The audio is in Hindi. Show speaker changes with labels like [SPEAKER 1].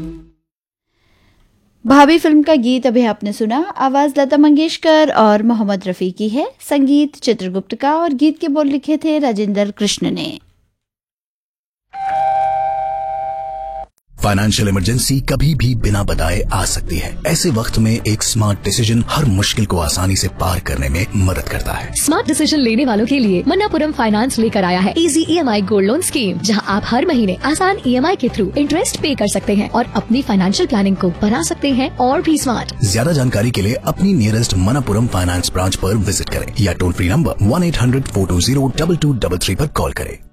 [SPEAKER 1] भाभी फिल्म का गीत अभी आपने सुना। आवाज लता मंगेशकर और मोहम्मद रफी की है, संगीत चित्रगुप्त का, और गीत के बोल लिखे थे राजेंद्र कृष्ण ने।
[SPEAKER 2] फाइनेंशियल इमरजेंसी कभी भी बिना बताए आ सकती है। ऐसे वक्त में एक स्मार्ट डिसीजन हर मुश्किल को आसानी से पार करने में मदद करता है।
[SPEAKER 3] स्मार्ट डिसीजन लेने वालों के लिए मन्नापुरम फाइनेंस लेकर आया है easy EMI gold loan scheme, जहां आप हर महीने आसान EMI के थ्रू इंटरेस्ट पे कर सकते हैं और अपनी फाइनेंशियल प्लानिंग को बना सकते हैं और भी स्मार्ट।
[SPEAKER 2] ज्यादा जानकारी के लिए अपनी नियरेस्ट मन्नापुरम फाइनेंस ब्रांच पर विजिट करें या टोल फ्री नंबर 1-800-420-2233 पर कॉल करें।